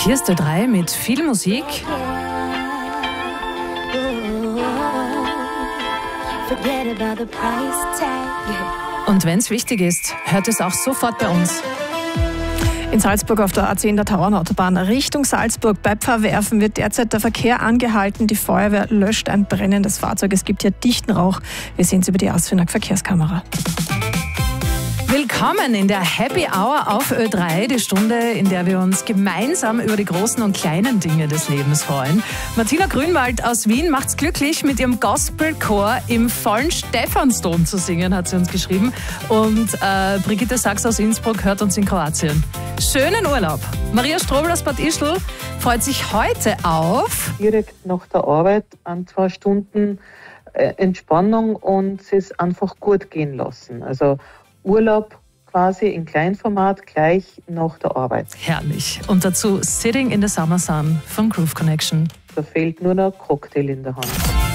Hier ist Ö3 mit viel Musik. Und wenn es wichtig ist, hört es auch sofort bei uns. In Salzburg auf der A10 der Tauernautobahn Richtung Salzburg bei Pfarrwerfen wird derzeit der Verkehr angehalten. Die Feuerwehr löscht ein brennendes Fahrzeug. Es gibt hier dichten Rauch. Wir sehen es über die Asfinag Verkehrskamera. Willkommen in der Happy Hour auf Ö3, die Stunde, in der wir uns gemeinsam über die großen und kleinen Dinge des Lebens freuen. Martina Grünwald aus Wien macht's glücklich, mit ihrem Gospelchor im vollen Stephansdom zu singen, hat sie uns geschrieben. Und Brigitte Sachs aus Innsbruck hört uns in Kroatien. Schönen Urlaub. Maria Strobel aus Bad Ischl freut sich heute auf... Direkt nach der Arbeit an 2 Stunden Entspannung und es einfach gut gehen lassen. Also Urlaub quasi in Kleinformat gleich nach der Arbeit. Herrlich. Und dazu Sitting in the Summer Sun von Groove Connection. Da fehlt nur noch ein Cocktail in der Hand.